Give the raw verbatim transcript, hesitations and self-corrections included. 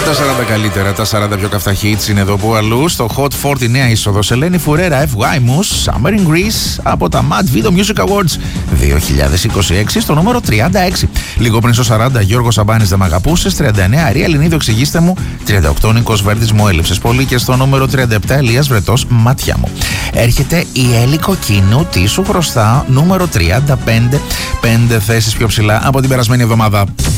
Τα σαράντα καλύτερα, τα σαράντα πιο καυτά hits είναι εδώ που αλλού. Στο Hot σαράντα νέα είσοδος Ελένη Φουρέρα, εφ γουάι Moose, Summer in Greece από τα Mad Video Music Awards δύο χιλιάδες είκοσι έξι στο νούμερο τριάντα έξι. Λίγο πριν στο σαράντα, Γιώργος Σαμπάνης Δεν Μ' Αγαπούσες, τριάντα εννέα Αρία Ελληνίδου Εξηγήστε Μου, τριάντα οκτώ Νίκος Βέρτης Μου Έλειψες Πολύ και στο νούμερο τριάντα επτά Ελίας Βρετός Μάτια Μου. Έρχεται η Έλλη Κοκκίνου, Τι Σου Χρωστάω, νούμερο τριάντα πέντε, πέντε θέσεις πιο ψηλά από την περασμένη εβδομάδα.